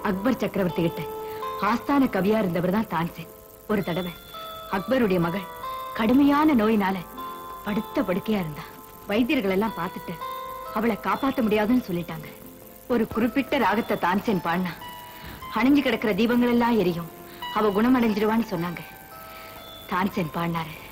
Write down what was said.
அக்பர் சக்கரவர்த்தி கிட்ட ஆஸ்தான கவியா இருந்தவர் தான் தான்சேன். ஒரு தடவை அக்பருடைய மகள் கடுமையான நோயினால படுத்த படுக்கையா இருந்தா. வைத்தியர்கள் எல்லாம் பார்த்துட்டு அவளை காப்பாற்ற முடியாதுன்னு சொல்லிட்டாங்க. ஒரு குறிப்பிட்ட ராகத்தை தான்சேன் பாடினா அணிஞ்சு கிடக்கிற தீபங்கள் எல்லாம் எரியும், அவ குணமடைஞ்சிருவான்னு சொன்னாங்க. தான்சேன் பாடினாரு.